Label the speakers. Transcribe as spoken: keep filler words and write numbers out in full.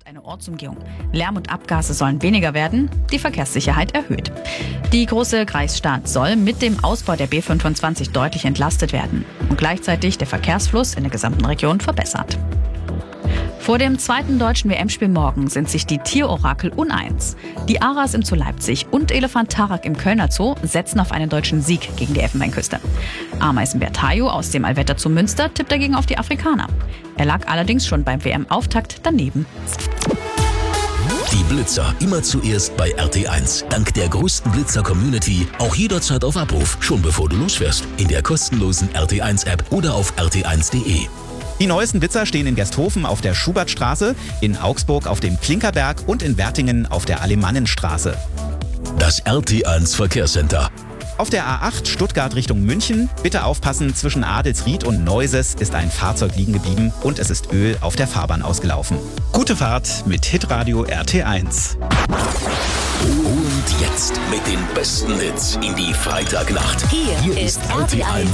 Speaker 1: Eine Ortsumgehung. Lärm und Abgase sollen weniger werden, die Verkehrssicherheit erhöht. Die große Kreisstadt soll mit dem Ausbau der B fünfundzwanzig deutlich entlastet werden und gleichzeitig der Verkehrsfluss in der gesamten Region verbessert. Vor dem zweiten deutschen W M-Spiel morgen sind sich die Tierorakel uneins. Die Aras im Zoo Leipzig und Elefant Tarak im Kölner Zoo setzen auf einen deutschen Sieg gegen die Elfenbeinküste. Ameisenbär Tayo aus dem Allwetter Zoo Münster tippt dagegen auf die Afrikaner. Er lag allerdings schon beim W M-Auftakt daneben.
Speaker 2: Die Blitzer immer zuerst bei R T eins. Dank der größten Blitzer-Community auch jederzeit auf Abruf, schon bevor du losfährst. In der kostenlosen R T eins App oder auf r t eins punkt d e.
Speaker 3: Die neuesten Blitzer stehen in Gersthofen auf der Schubertstraße, in Augsburg auf dem Klinkerberg und in Wertingen auf der Alemannenstraße.
Speaker 2: Das R T eins Verkehrscenter.
Speaker 3: Auf der A acht Stuttgart Richtung München, bitte aufpassen, zwischen Adelsried und Neuses ist ein Fahrzeug liegen geblieben und es ist Öl auf der Fahrbahn ausgelaufen. Gute Fahrt mit Hitradio R T eins.
Speaker 2: Und jetzt mit den besten Hits in die Freitagnacht.
Speaker 4: Hier, Hier ist R T eins